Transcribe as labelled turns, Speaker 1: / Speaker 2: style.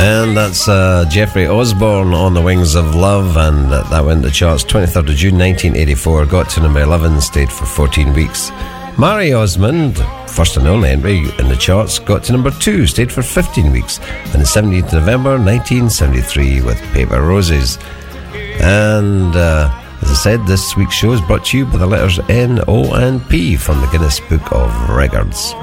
Speaker 1: And that's Jeffrey Osborne, On the Wings of Love, and that went to the charts 23rd of June 1984, got to number 11, stayed for 14 weeks. Mary Osmond, first and only entry in the charts, got to number 2, stayed for 15 weeks, and the 17th of November 1973 with Paper Roses. And as I said, this week's show is brought to you by the letters N, O and P from the Guinness Book of Records.